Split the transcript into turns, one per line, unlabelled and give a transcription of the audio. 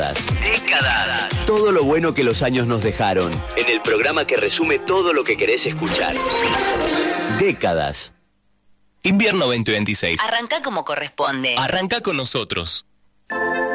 Décadas. Todo lo bueno que los años nos dejaron. En el programa que resume todo lo que querés escuchar. Décadas.
Invierno 2026.
Arranca como corresponde.
Arranca con nosotros.